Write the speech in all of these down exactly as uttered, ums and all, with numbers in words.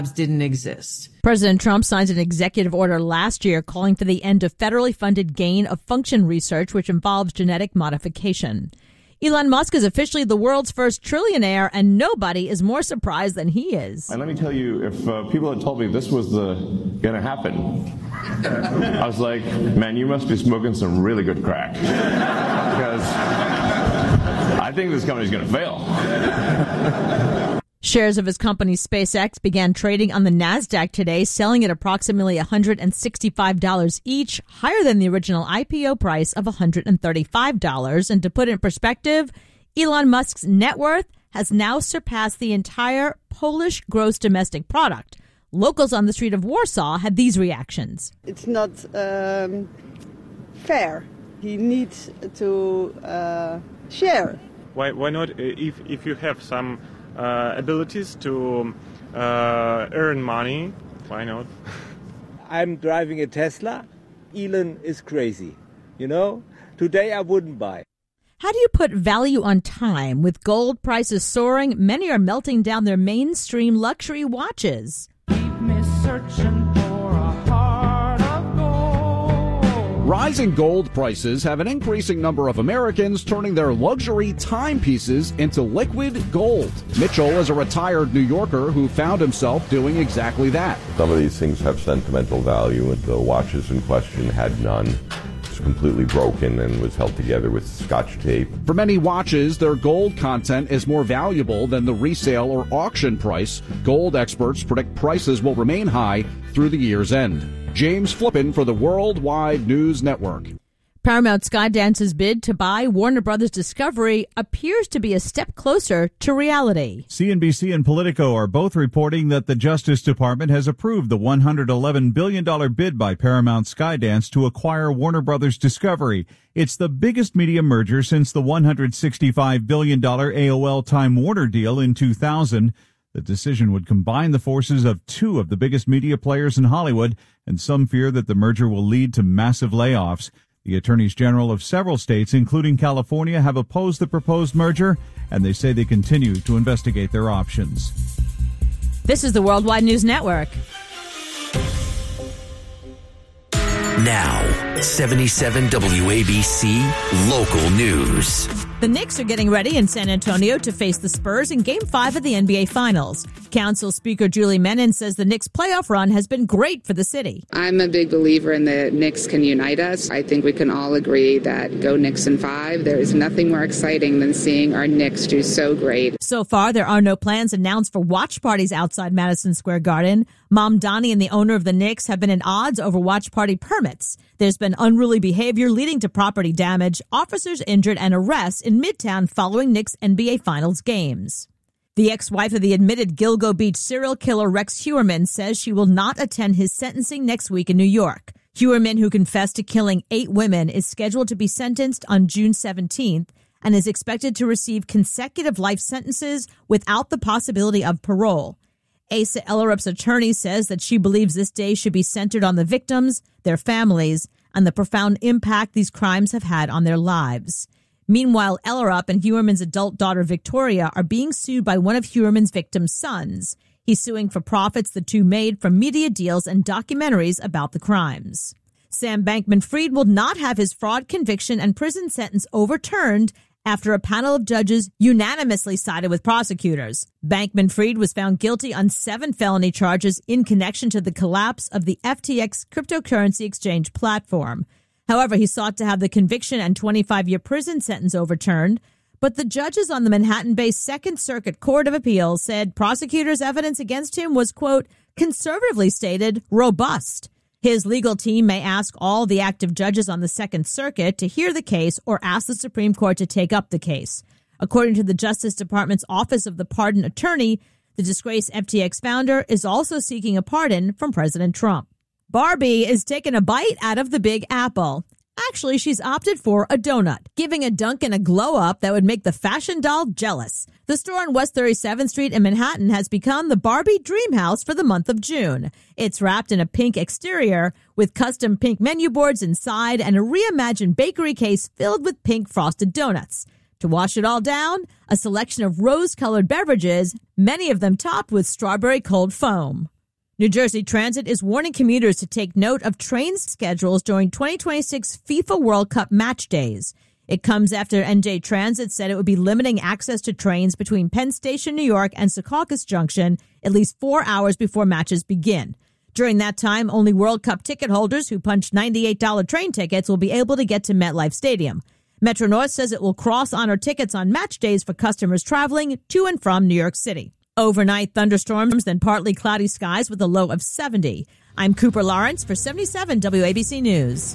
didn't exist. President Trump signed an executive order last year calling for the end of federally funded gain-of-function research, which involves genetic modification. Elon Musk is officially the world's first trillionaire, and nobody is more surprised than he is. And let me tell you, if uh, people had told me this was the going to happen, I was like, man, you must be smoking some really good crack. Because I think this company's going to fail. Shares of his company SpaceX began trading on the NASDAQ today, selling at approximately one hundred sixty-five dollars each, higher than the original I P O price of one hundred thirty-five dollars. And to put it in perspective, Elon Musk's net worth has now surpassed the entire Polish gross domestic product. Locals on the street of Warsaw had these reactions. It's not um, fair. He needs to uh, share. Why, why not? If, if you have some Uh, abilities to uh, earn money, why not? I'm driving a Tesla. Elon is crazy. You know, today I wouldn't buy. How do you put value on time? With gold prices soaring, many are melting down their mainstream luxury watches. Keep me searching for a heart of gold. Rising gold prices have an increasing number of Americans turning their luxury timepieces into liquid gold. Mitchell is a retired New Yorker who found himself doing exactly that. Some of these things have sentimental value, and the watches in question had none. It's completely broken and was held together with Scotch tape. For many watches, their gold content is more valuable than the resale or auction price. Gold experts predict prices will remain high through the year's end. James Flippin for the Worldwide News Network. Paramount Skydance's bid to buy Warner Brothers Discovery appears to be a step closer to reality. C N B C and Politico are both reporting that the Justice Department has approved the one hundred eleven billion dollars bid by Paramount Skydance to acquire Warner Brothers Discovery. It's the biggest media merger since the one hundred sixty-five billion dollars A O L Time Warner deal in two thousand. The decision would combine the forces of two of the biggest media players in Hollywood, and some fear that the merger will lead to massive layoffs. The attorneys general of several states, including California, have opposed the proposed merger, and they say they continue to investigate their options. This is the Worldwide News Network. Now, seventy-seven W A B C Local News. The Knicks are getting ready in San Antonio to face the Spurs in Game five of the N B A Finals. Council Speaker Julie Menin says the Knicks' playoff run has been great for the city. I'm a big believer in the Knicks can unite us. I think we can all agree that go Knicks in five. There is nothing more exciting than seeing our Knicks do so great. So far, there are no plans announced for watch parties outside Madison Square Garden. Mom Donnie and the owner of the Knicks have been at odds over watch party permits. There's been unruly behavior leading to property damage, officers injured, and arrests in Midtown following Knicks N B A Finals games. The ex-wife of the admitted Gilgo Beach serial killer Rex Heuermann says she will not attend his sentencing next week in New York. Heuermann, who confessed to killing eight women, is scheduled to be sentenced on June seventeenth and is expected to receive consecutive life sentences without the possibility of parole. Asa Ellerup's attorney says that she believes this day should be centered on the victims, their families, and the profound impact these crimes have had on their lives. Meanwhile, Ellerup and Heuermann's adult daughter Victoria are being sued by one of Heuermann's victims' sons. He's suing for profits the two made from media deals and documentaries about the crimes. Sam Bankman-Fried will not have his fraud conviction and prison sentence overturned after a panel of judges unanimously sided with prosecutors. Bankman-Fried was found guilty on seven felony charges in connection to the collapse of the F T X cryptocurrency exchange platform. However, he sought to have the conviction and twenty-five-year prison sentence overturned, but the judges on the Manhattan-based Second Circuit Court of Appeals said prosecutors' evidence against him was, quote, conservatively stated, robust. His legal team may ask all the active judges on the Second Circuit to hear the case or ask the Supreme Court to take up the case. According to the Justice Department's Office of the Pardon Attorney, the disgraced F T X founder is also seeking a pardon from President Trump. Barbie is taking a bite out of the Big Apple. Actually, she's opted for a donut, giving a Dunkin' a glow-up that would make the fashion doll jealous. The store on West thirty-seventh Street in Manhattan has become the Barbie Dream House for the month of June. It's wrapped in a pink exterior with custom pink menu boards inside and a reimagined bakery case filled with pink frosted donuts. To wash it all down, a selection of rose-colored beverages, many of them topped with strawberry cold foam. New Jersey Transit is warning commuters to take note of train schedules during twenty twenty-six FIFA World Cup match days. It comes after N J Transit said it would be limiting access to trains between Penn Station, New York, and Secaucus Junction at least four hours before matches begin. During that time, only World Cup ticket holders who punched ninety-eight dollars train tickets will be able to get to MetLife Stadium. Metro-North says it will cross-honor tickets on match days for customers traveling to and from New York City. Overnight thunderstorms, then partly cloudy skies with a low of seventy. I'm Cooper Lawrence for seventy-seven W A B C News.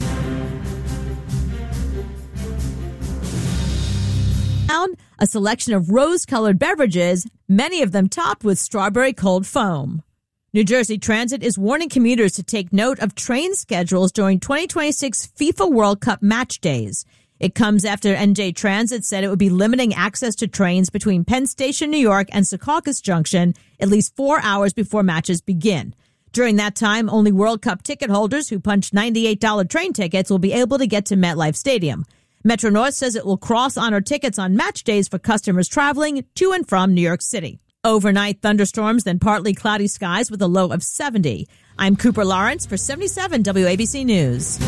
A selection of rose-colored beverages, many of them topped with strawberry cold foam. New Jersey Transit is warning commuters to take note of train schedules during twenty twenty-six FIFA World Cup match days. It comes after N J Transit said it would be limiting access to trains between Penn Station, New York, and Secaucus Junction at least four hours before matches begin. During that time, only World Cup ticket holders who punched ninety-eight dollars train tickets will be able to get to MetLife Stadium. Metro-North says it will cross-honor tickets on match days for customers traveling to and from New York City. Overnight thunderstorms, then partly cloudy skies with a low of seventy. I'm Cooper Lawrence for seventy-seven W A B C News.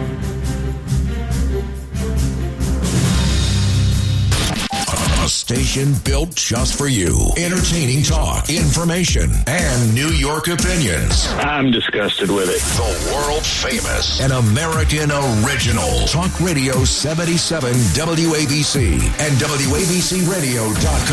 A station built just for you. Entertaining talk, information, and New York opinions. I'm disgusted with it. The world famous and American original. Talk Radio seventy-seven W A B C and W A B C radio dot com.